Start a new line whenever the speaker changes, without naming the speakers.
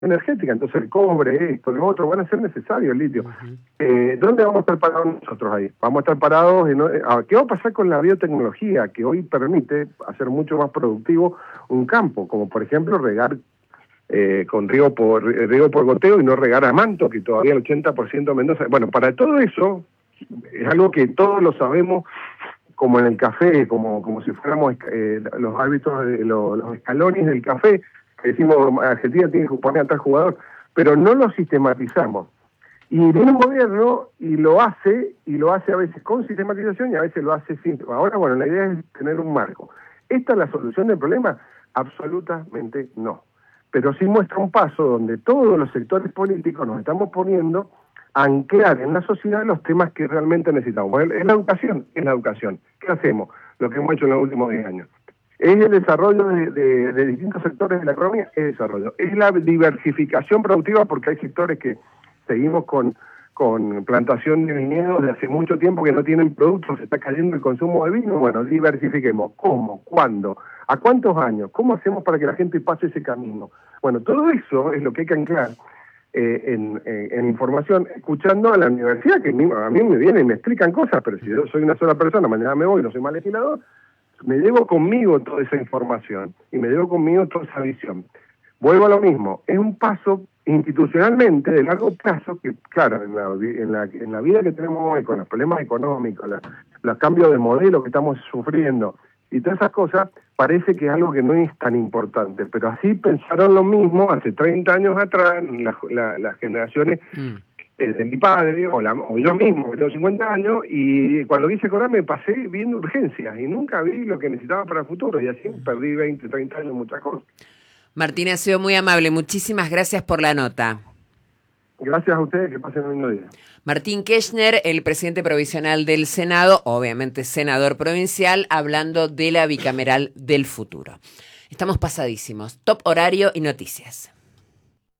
energética, entonces el cobre, esto, lo otro, van a ser necesarios el litio. ¿Dónde vamos a estar parados nosotros ahí? Vamos a estar parados en... ¿Qué va a pasar con la biotecnología que hoy permite hacer mucho más productivo un campo? Como por ejemplo regar con riego por goteo y no regar a manto, que todavía el 80% de Mendoza... Bueno, para todo eso, es algo que todos lo sabemos, como en el café, como si fuéramos los hábitos, los escalones del café, que decimos, Argentina tiene que poner a tal jugador, pero no lo sistematizamos. Y viene un gobierno y lo hace a veces con sistematización y a veces lo hace sin. Ahora, bueno, la idea es tener un marco. ¿Esta es la solución del problema? Absolutamente no. Pero sí muestra un paso donde todos los sectores políticos nos estamos poniendo a anclar en la sociedad los temas que realmente necesitamos. ¿Es la educación? Es la educación. ¿Qué hacemos? Lo que hemos hecho en los últimos 10 años. ¿Es el desarrollo de distintos sectores de la economía? Es desarrollo. ¿Es la diversificación productiva? Porque hay sectores que seguimos con plantación de viñedos de hace mucho tiempo que no tienen productos, se está cayendo el consumo de vino. Bueno, diversifiquemos. ¿Cómo? ¿Cuándo? ¿A cuántos años? ¿Cómo hacemos para que la gente pase ese camino? Bueno, todo eso es lo que hay que anclar en información, escuchando a la universidad, que a mí me vienen y me explican cosas, pero si yo soy una sola persona, mañana me voy, no soy más legislador, me llevo conmigo toda esa información y me llevo conmigo toda esa visión. Vuelvo a lo mismo, es un paso institucionalmente de largo plazo que, claro, en la vida que tenemos hoy, con los problemas económicos, los cambios de modelo que estamos sufriendo y todas esas cosas, parece que es algo que no es tan importante, pero así pensaron lo mismo hace 30 años atrás las generaciones de mi padre o yo mismo, que tengo 50 años, y cuando quise cobrar me pasé viendo urgencias y nunca vi lo que necesitaba para el futuro, y así perdí 20, 30 años, muchas cosas.
Martín, ha sido muy amable, muchísimas gracias por la nota.
Gracias a ustedes, que pasen un lindo día.
Martín Kirchner, el presidente provisional del Senado, obviamente senador provincial, hablando de la bicameral del futuro. Estamos pasadísimos. Top horario y noticias.